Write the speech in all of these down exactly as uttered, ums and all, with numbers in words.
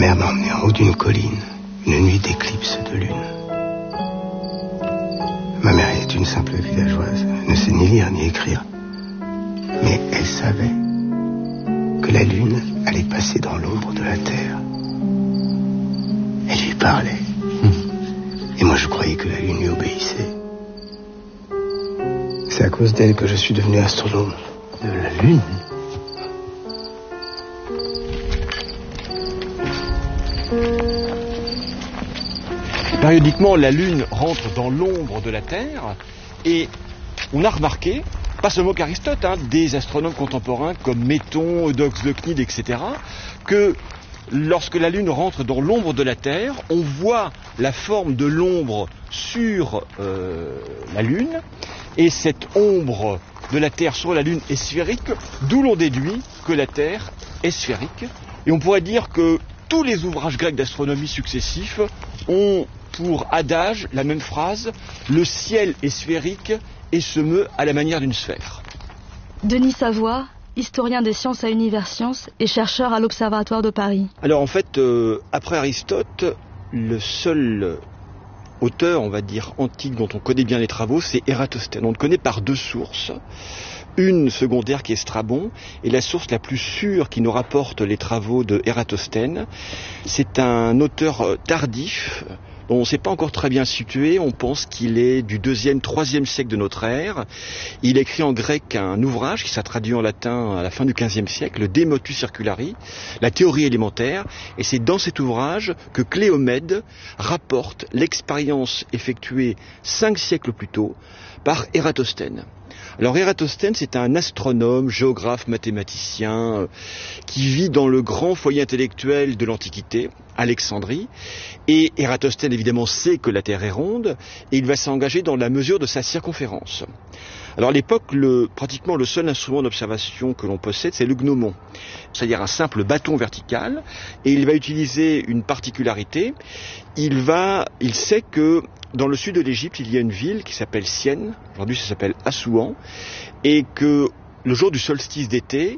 mère m'a emmené en haut d'une colline, une nuit d'éclipse de lune. Ma mère est une simple villageoise, ne sait ni lire ni écrire. Mais elle savait que la lune allait passer dans l'ombre de la terre. Elle lui parlait. Mmh. Et moi je croyais que la lune lui obéissait. C'est à cause d'elle que je suis devenu astronome. De la lune ? Périodiquement, la Lune rentre dans l'ombre de la Terre et on a remarqué, pas seulement qu'Aristote, hein, des astronomes contemporains comme Méton, Eudoxe de Cnide, et cetera, que lorsque la Lune rentre dans l'ombre de la Terre, on voit la forme de l'ombre sur euh, la Lune et cette ombre de la Terre sur la Lune est sphérique, d'où l'on déduit que la Terre est sphérique. Et on pourrait dire que tous les ouvrages grecs d'astronomie successifs ont pour adage la même phrase, le ciel est sphérique et se meut à la manière d'une sphère. Denis Savoie, historien des sciences à Univers Sciences et chercheur à l'Observatoire de Paris. Alors en fait, euh, après Aristote, le seul auteur, on va dire, antique dont on connaît bien les travaux, c'est Ératosthène. On le connaît par deux sources. Une secondaire qui est Strabon, et la source la plus sûre qui nous rapporte les travaux de Ératosthène, c'est un auteur tardif, dont on ne s'est pas encore très bien situé, on pense qu'il est du deuxième, troisième siècle de notre ère. Il écrit en grec un ouvrage qui s'est traduit en latin à la fin du quinzième siècle, le De Motu Circulari, la théorie élémentaire, et c'est dans cet ouvrage que Cléomède rapporte l'expérience effectuée cinq siècles plus tôt par Ératosthène. Alors Ératosthène, c'est un astronome, géographe, mathématicien, euh, qui vit dans le grand foyer intellectuel de l'Antiquité, Alexandrie. Et Ératosthène, évidemment, sait que la Terre est ronde, et il va s'engager dans la mesure de sa circonférence. Alors à l'époque, le, pratiquement le seul instrument d'observation que l'on possède, c'est le gnomon, c'est-à-dire un simple bâton vertical, et il va utiliser une particularité. Il va, il sait que dans le sud de l'Égypte, il y a une ville qui s'appelle Syène, aujourd'hui ça s'appelle Assouan, et que le jour du solstice d'été,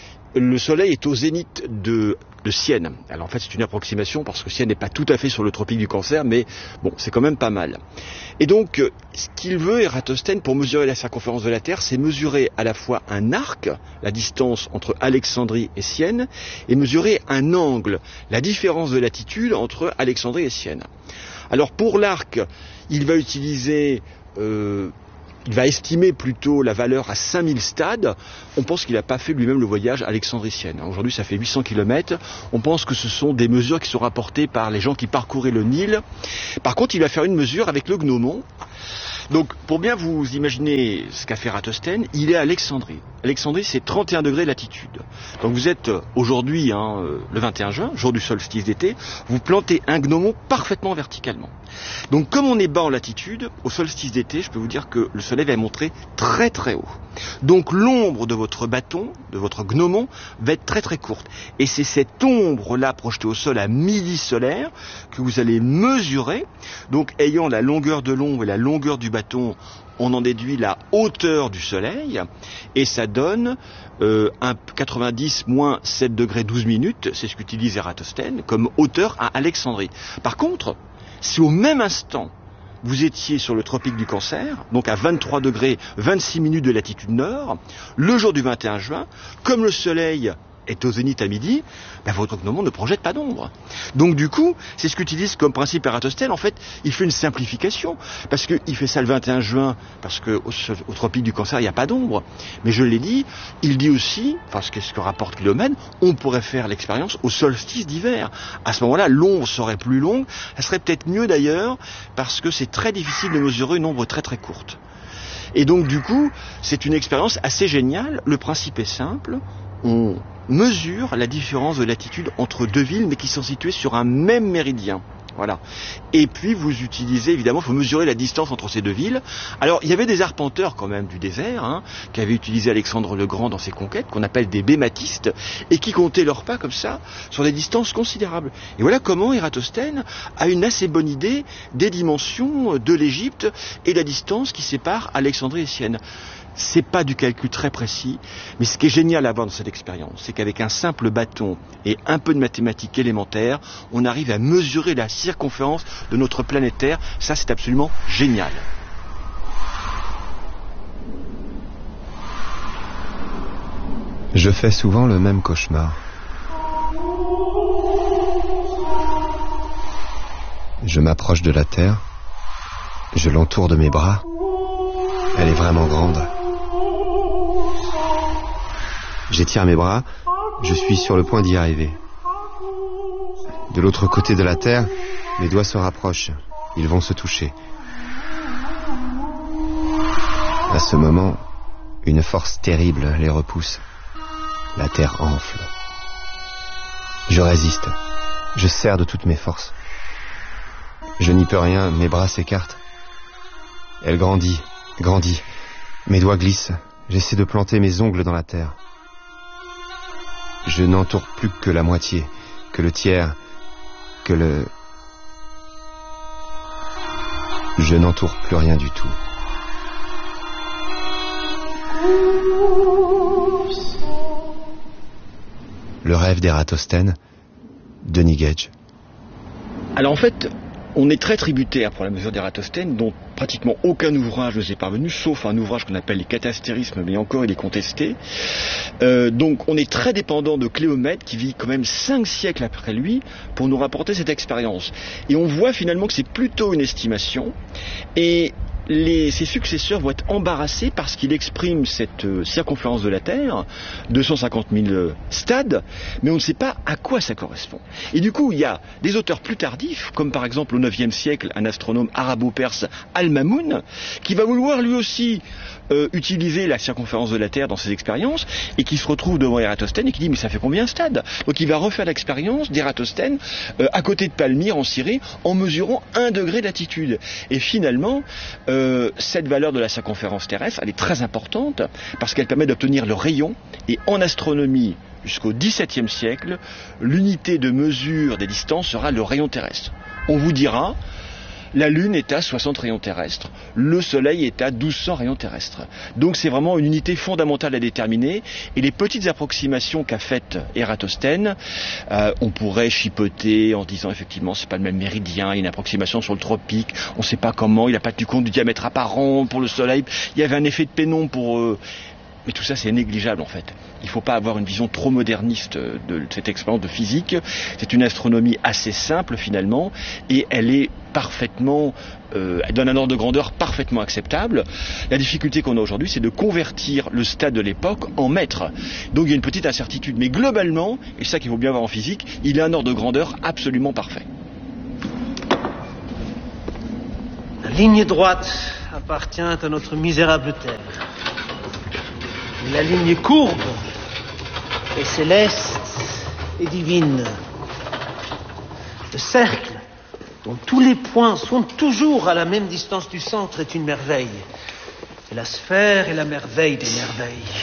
le soleil est au zénith de, de Syène. Alors en fait c'est une approximation parce que Syène n'est pas tout à fait sur le tropique du Cancer, mais bon, c'est quand même pas mal. Et donc ce qu'il veut, Ératosthène, pour mesurer la circonférence de la Terre, c'est mesurer à la fois un arc, la distance entre Alexandrie et Syène, et mesurer un angle, la différence de latitude entre Alexandrie et Syène. Alors pour l'arc, il va utiliser, euh, il va estimer plutôt la valeur à cinq mille stades. On pense qu'il n'a pas fait lui-même le voyage alexandricienne. Aujourd'hui ça fait huit cents kilomètres. On pense que ce sont des mesures qui sont rapportées par les gens qui parcouraient le Nil. Par contre, il va faire une mesure avec le gnomon. Donc, pour bien vous imaginer ce qu'a fait Ératosthène, il est à Alexandrie. Alexandrie, c'est trente et un degrés de latitude. Donc vous êtes aujourd'hui, hein, le vingt et un juin, jour du solstice d'été, vous plantez un gnomon parfaitement verticalement. Donc comme on est bas en latitude, au solstice d'été, je peux vous dire que le soleil va montrer très très haut. Donc l'ombre de votre bâton, de votre gnomon, va être très très courte. Et c'est cette ombre-là projetée au sol à midi solaire que vous allez mesurer. Donc ayant la longueur de l'ombre et la longueur du bâton, on en déduit la hauteur du soleil, et ça donne euh, un quatre-vingt-dix moins sept degrés douze minutes, c'est ce qu'utilise Ératosthène, comme hauteur à Alexandrie. Par contre, si au même instant, vous étiez sur le tropique du Cancer, donc à vingt-trois degrés vingt-six minutes de latitude nord, le jour du vingt et un juin, comme le soleil est au zénith à midi, ben votre gnomon ne projette pas d'ombre. Donc du coup, c'est ce qu'utilise comme principe Ératosthène. En fait, il fait une simplification, parce qu'il fait ça le vingt et un juin, parce qu'au au tropique du Cancer, il n'y a pas d'ombre. Mais je l'ai dit, il dit aussi, enfin ce que, ce que rapporte Cléomède, on pourrait faire l'expérience au solstice d'hiver. À ce moment-là, l'ombre serait plus longue, ça serait peut-être mieux d'ailleurs, parce que c'est très difficile de mesurer une ombre très très courte. Et donc du coup, c'est une expérience assez géniale. Le principe est simple, on mesure la différence de latitude entre deux villes, mais qui sont situées sur un même méridien. Voilà. Et puis vous utilisez, évidemment, il faut mesurer la distance entre ces deux villes. Alors il y avait des arpenteurs quand même du désert, hein, qui avaient utilisé Alexandre le Grand dans ses conquêtes, qu'on appelle des bématistes, et qui comptaient leurs pas comme ça sur des distances considérables. Et voilà comment Ératosthène a une assez bonne idée des dimensions de l'Égypte et la distance qui sépare Alexandrie et Syène. C'est pas du calcul très précis, mais ce qui est génial à voir dans cette expérience, c'est qu'avec un simple bâton et un peu de mathématiques élémentaires, on arrive à mesurer la circonférence de notre planète Terre. Ça, c'est absolument génial. Je fais souvent le même cauchemar. Je m'approche de la Terre, je l'entoure de mes bras. Elle est vraiment grande. J'étire mes bras, je suis sur le point d'y arriver. De l'autre côté de la Terre, mes doigts se rapprochent. Ils vont se toucher. À ce moment, une force terrible les repousse. La Terre enfle. Je résiste. Je serre de toutes mes forces. Je n'y peux rien, mes bras s'écartent. Elle grandit, grandit. Mes doigts glissent. J'essaie de planter mes ongles dans la terre. Je n'entoure plus que la moitié, que le tiers, que le... Je n'entoure plus rien du tout. Le rêve d'Ératosthène, Denis Gage. Alors en fait, on est très tributaire pour la mesure d'Ératosthène, dont pratiquement aucun ouvrage nous est parvenu, sauf un ouvrage qu'on appelle les Catastérismes, mais encore il est contesté. Euh, donc on est très dépendant de Cléomède, qui vit quand même cinq siècles après lui, pour nous rapporter cette expérience. Et on voit finalement que c'est plutôt une estimation, et Les, ses successeurs vont être embarrassés parce qu'il exprime cette euh, circonférence de la Terre, deux cent cinquante mille euh, stades, mais on ne sait pas à quoi ça correspond. Et du coup, il y a des auteurs plus tardifs, comme par exemple au neuvième siècle, un astronome arabo-perse, Al-Mamoun, qui va vouloir lui aussi euh, utiliser la circonférence de la Terre dans ses expériences, et qui se retrouve devant Ératosthène et qui dit « mais ça fait combien de stades ?» Donc il va refaire l'expérience d'Ératosthène euh, à côté de Palmyre en Syrie, en mesurant un degré d'altitude. Et finalement, Euh, cette valeur de la circonférence terrestre, elle est très importante parce qu'elle permet d'obtenir le rayon, et en astronomie, jusqu'au dix-septième siècle, l'unité de mesure des distances sera le rayon terrestre. On vous dira, la Lune est à soixante rayons terrestres, le Soleil est à douze cents rayons terrestres. Donc c'est vraiment une unité fondamentale à déterminer, et les petites approximations qu'a faites Ératosthène, euh, on pourrait chipoter en disant effectivement c'est pas le même méridien, il y a une approximation sur le tropique, on ne sait pas comment, il n'a pas tenu compte du diamètre apparent pour le Soleil, il y avait un effet de pénombre pour... Euh, Mais tout ça, c'est négligeable, en fait. Il ne faut pas avoir une vision trop moderniste de cette expérience de physique. C'est une astronomie assez simple, finalement, et elle est parfaitement... Euh, elle donne un ordre de grandeur parfaitement acceptable. La difficulté qu'on a aujourd'hui, c'est de convertir le stade de l'époque en mètres. Donc il y a une petite incertitude. Mais globalement, et c'est ça qu'il faut bien voir en physique, il a un ordre de grandeur absolument parfait. La ligne droite appartient à notre misérable terre. La ligne courbe est céleste et divine. Le cercle, dont tous les points sont toujours à la même distance du centre, est une merveille. Et la sphère est la merveille des merveilles.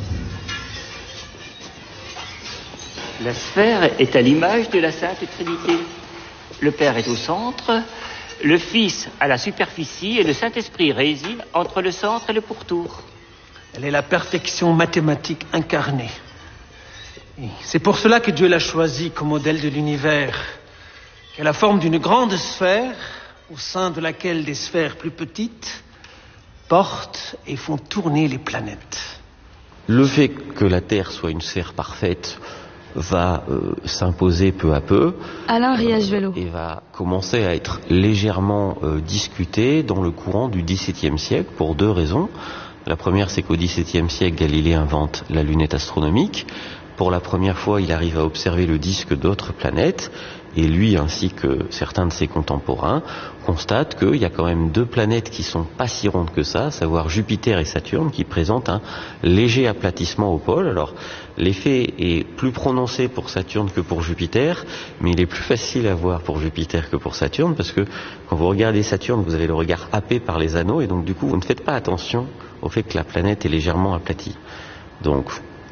La sphère est à l'image de la Sainte Trinité. Le Père est au centre, le Fils à la superficie, et le Saint-Esprit réside entre le centre et le pourtour. Elle est la perfection mathématique incarnée. Et c'est pour cela que Dieu l'a choisie comme modèle de l'univers, qui a la forme d'une grande sphère, au sein de laquelle des sphères plus petites portent et font tourner les planètes. Le fait que la Terre soit une sphère parfaite va euh, s'imposer peu à peu. Alain Riachuelo. Et va commencer à être légèrement euh, discuté dans le courant du dix-septième siècle pour deux raisons. La première, c'est qu'au dix-septième siècle, Galilée invente la lunette astronomique. Pour la première fois, il arrive à observer le disque d'autres planètes, et lui, ainsi que certains de ses contemporains, constatent qu'il y a quand même deux planètes qui sont pas si rondes que ça, à savoir Jupiter et Saturne, qui présentent un léger aplatissement au pôle. Alors, l'effet est plus prononcé pour Saturne que pour Jupiter, mais il est plus facile à voir pour Jupiter que pour Saturne, parce que quand vous regardez Saturne, vous avez le regard happé par les anneaux, et donc du coup, vous ne faites pas attention au fait que la planète est légèrement aplatie. Donc,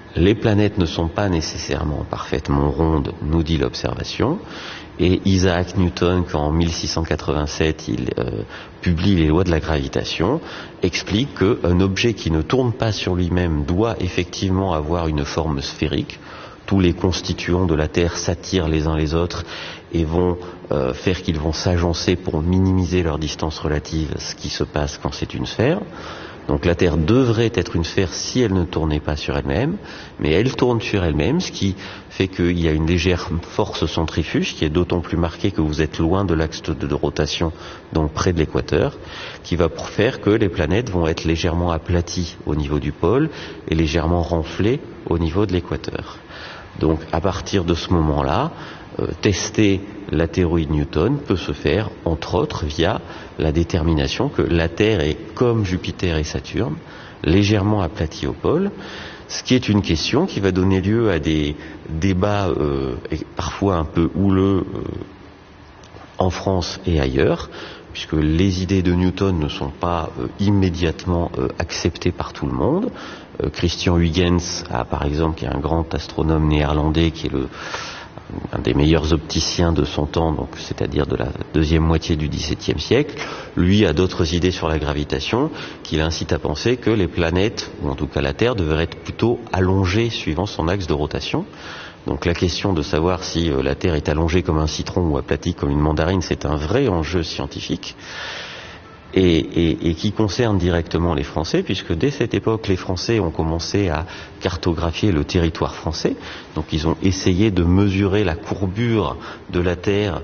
Les planètes ne sont pas nécessairement parfaitement rondes, nous dit l'observation, et Isaac Newton, quand en mille six cent quatre-vingt-sept il euh, publie les lois de la gravitation, explique qu'un objet qui ne tourne pas sur lui-même doit effectivement avoir une forme sphérique. Tous les constituants de la Terre s'attirent les uns les autres et vont euh, faire qu'ils vont s'agencer pour minimiser leur distance relative, ce qui se passe quand c'est une sphère. Donc la Terre devrait être une sphère si elle ne tournait pas sur elle-même, mais elle tourne sur elle-même, ce qui fait qu'il y a une légère force centrifuge qui est d'autant plus marquée que vous êtes loin de l'axe de, de rotation, donc près de l'équateur, qui va faire que les planètes vont être légèrement aplaties au niveau du pôle et légèrement renflées au niveau de l'équateur. Donc à partir de ce moment-là, euh, tester la théorie de Newton peut se faire, entre autres, via la détermination que la Terre est, comme Jupiter et Saturne, légèrement aplatie au pôle, ce qui est une question qui va donner lieu à des débats euh, parfois un peu houleux euh, en France et ailleurs, puisque les idées de Newton ne sont pas euh, immédiatement euh, acceptées par tout le monde. Euh, Christian Huygens, a, par exemple, qui est un grand astronome néerlandais, qui est le un des meilleurs opticiens de son temps, donc c'est-à-dire de la deuxième moitié du dix-septième siècle, lui a d'autres idées sur la gravitation qui l'incitent à penser que les planètes, ou en tout cas la Terre, devraient être plutôt allongées suivant son axe de rotation. Donc la question de savoir si euh, la Terre est allongée comme un citron ou aplatie comme une mandarine, c'est un vrai enjeu scientifique. Et, et, et qui concerne directement les Français, puisque dès cette époque, les Français ont commencé à cartographier le territoire français. Donc ils ont essayé de mesurer la courbure de la Terre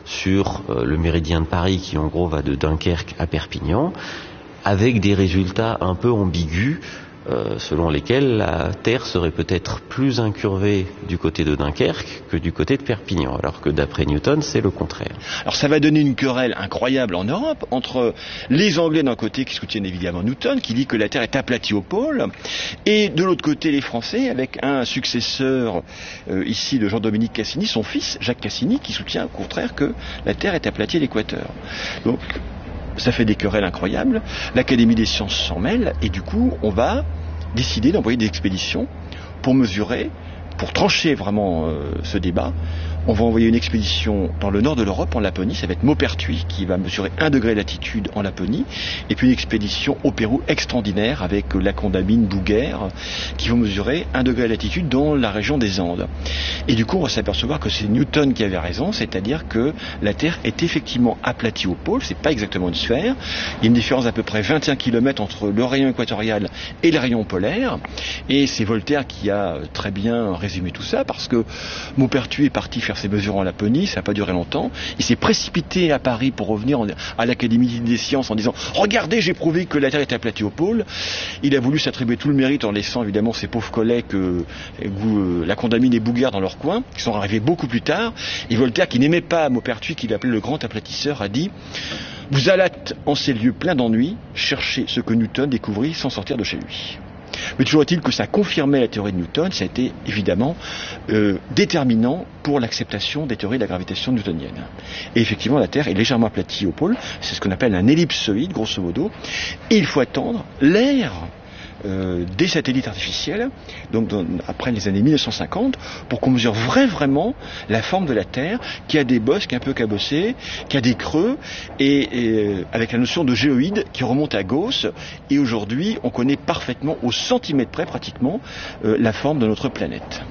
sur euh, le méridien de Paris, qui en gros va de Dunkerque à Perpignan, avec des résultats un peu ambigus, euh, selon lesquels la Terre serait peut-être plus incurvée du côté de Dunkerque que du côté de Perpignan, alors que d'après Newton, c'est le contraire. Alors ça va donner une querelle incroyable en Europe entre les Anglais d'un côté qui soutiennent évidemment Newton, qui dit que la Terre est aplatie au pôle, et de l'autre côté les Français, avec un successeur euh, ici de Jean-Dominique Cassini, son fils Jacques Cassini, qui soutient au contraire que la Terre est aplatie à l'équateur. Donc ça fait des querelles incroyables, l'Académie des sciences s'en mêle, et du coup on va décider d'envoyer des expéditions pour mesurer, pour trancher vraiment euh, ce débat. On va envoyer une expédition dans le nord de l'Europe, en Laponie, ça va être Maupertuis qui va mesurer un degré d'altitude en Laponie, et puis une expédition au Pérou extraordinaire avec la Condamine Bouguer qui vont mesurer un degré d'altitude dans la région des Andes. Et du coup on va s'apercevoir que c'est Newton qui avait raison, c'est-à-dire que la Terre est effectivement aplatie au pôle, c'est pas exactement une sphère, il y a une différence d'à peu près vingt et un kilomètres entre le rayon équatorial et le rayon polaire, et c'est Voltaire qui a très bien résumé tout ça, parce que Maupertuis est parti faire ses mesures en Laponie, ça n'a pas duré longtemps. Il s'est précipité à Paris pour revenir à l'Académie des sciences en disant « Regardez, j'ai prouvé que la Terre était aplatie au pôle ». Il a voulu s'attribuer tout le mérite en laissant évidemment ses pauvres collègues euh, euh, la Condamine et Bouguer dans leur coin, qui sont arrivés beaucoup plus tard. Et Voltaire, qui n'aimait pas Maupertuis, qu'il appelait le grand aplatisseur, a dit « Vous allâtes en ces lieux pleins d'ennuis chercher ce que Newton découvrit sans sortir de chez lui ». Mais toujours est-il que ça confirmait la théorie de Newton, ça a été évidemment euh, déterminant pour l'acceptation des théories de la gravitation newtonienne. Et effectivement, la Terre est légèrement aplatie au pôle, c'est ce qu'on appelle un ellipsoïde, grosso modo, et il faut attendre l'ère Euh, des satellites artificiels, donc dans, après les années mille neuf cent cinquante, pour qu'on mesure vrai, vraiment la forme de la Terre, qui a des bosses, qui est un peu cabossée, qui a des creux, et, et avec la notion de géoïde qui remonte à Gauss, et aujourd'hui on connaît parfaitement, au centimètre près pratiquement, euh, la forme de notre planète.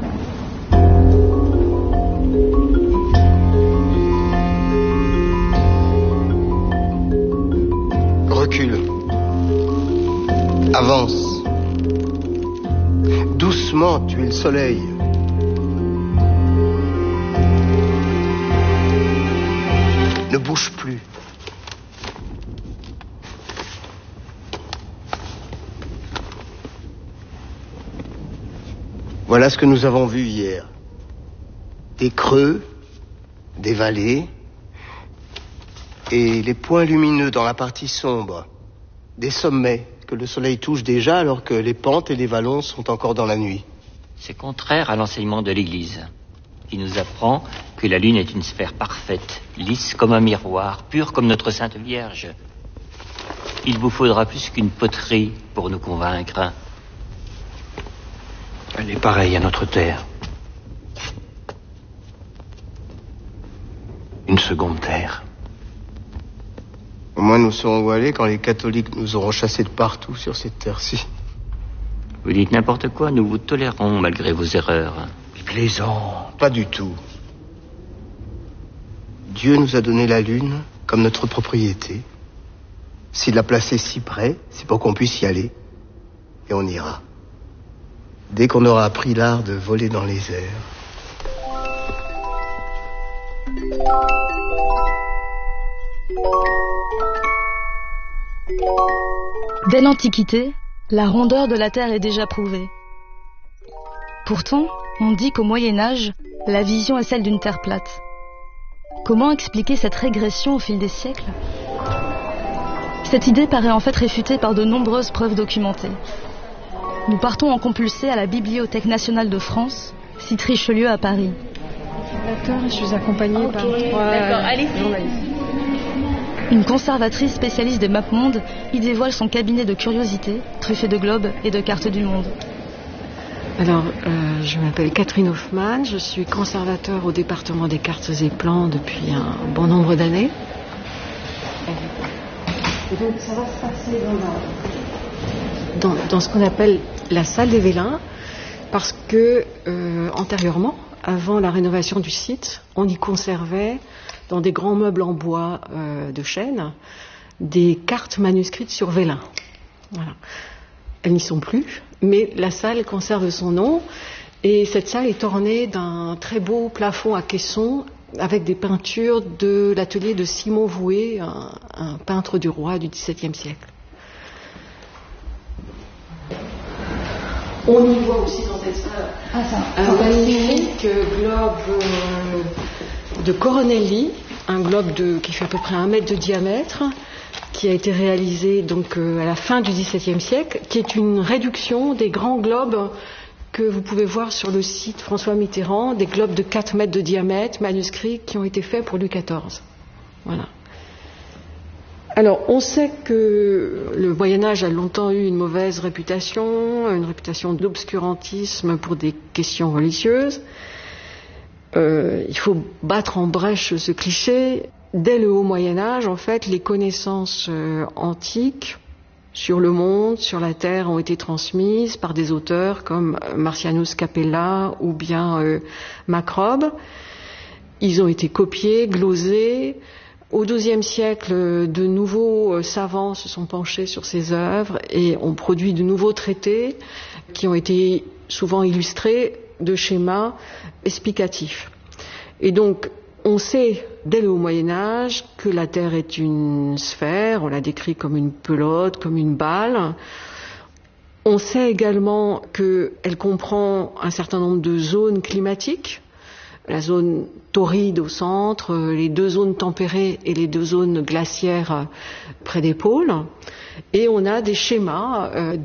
Recule. Avance. Doucement, tu es le soleil. Ne bouge plus. Voilà ce que nous avons vu hier. Des creux, des vallées, et les points lumineux dans la partie sombre, des sommets que le soleil touche déjà alors que les pentes et les vallons sont encore dans la nuit. C'est contraire à l'enseignement de l'Église, qui nous apprend que la Lune est une sphère parfaite, lisse comme un miroir, pure comme notre Sainte Vierge. Il vous faudra plus qu'une poterie pour nous convaincre. Elle est pareille à notre terre. Une seconde terre. Au moins nous saurons où aller quand les catholiques nous auront chassés de partout sur cette terre-ci. Vous dites n'importe quoi, nous vous tolérons malgré vos erreurs. Plaisant, pas du tout. Dieu nous a donné la lune comme notre propriété. S'il l'a placée si près, c'est pour qu'on puisse y aller. Et on ira. Dès qu'on aura appris l'art de voler dans les airs. Dès l'Antiquité, la rondeur de la Terre est déjà prouvée. Pourtant, on dit qu'au Moyen-Âge, la vision est celle d'une Terre plate. Comment expliquer cette régression au fil des siècles ? Cette idée paraît en fait réfutée par de nombreuses preuves documentées. Nous partons en compulsé à la Bibliothèque nationale de France, site Richelieu à Paris. D'accord, je suis accompagnée okay, par trois journalistes. Une conservatrice spécialiste des mapmondes y dévoile son cabinet de curiosités, truffé de globes et de cartes du monde. Alors, euh, je m'appelle Catherine Hoffmann, je suis conservateur au département des cartes et plans depuis un bon nombre d'années. Et donc, ça va se passer dans, la... dans, dans ce qu'on appelle la salle des Vélins, parce que, euh, antérieurement, avant la rénovation du site, on y conservait, dans des grands meubles en bois euh, de chêne, des cartes manuscrites sur vélin. Voilà. Elles n'y sont plus, mais la salle conserve son nom, et cette salle est ornée d'un très beau plafond à caissons avec des peintures de l'atelier de Simon Vouet, un, un peintre du roi du dix-septième siècle. On y voit aussi dans cette salle ah, ça, un magnifique globe euh, de Coronelli, un globe de, qui fait à peu près un mètre de diamètre, qui a été réalisé donc euh, à la fin du dix-septième siècle, qui est une réduction des grands globes que vous pouvez voir sur le site François Mitterrand, des globes de quatre mètres de diamètre, manuscrits, qui ont été faits pour Louis quatorze. Voilà. Alors, on sait que le Moyen-Âge a longtemps eu une mauvaise réputation, une réputation d'obscurantisme pour des questions religieuses. Euh, il faut battre en brèche ce cliché. Dès le haut Moyen-Âge, en fait, les connaissances euh, antiques sur le monde, sur la Terre, ont été transmises par des auteurs comme Marcianus Capella ou bien euh, Macrobe. Ils ont été copiés, glosés. Au douzième siècle, de nouveaux savants se sont penchés sur ces œuvres et ont produit de nouveaux traités qui ont été souvent illustrés de schémas explicatifs. Et donc, on sait dès le haut Moyen-Âge que la Terre est une sphère, on la décrit comme une pelote, comme une balle. On sait également qu'elle comprend un certain nombre de zones climatiques, la zone torride au centre, les deux zones tempérées et les deux zones glaciaires près des pôles. Et on a des schémas euh,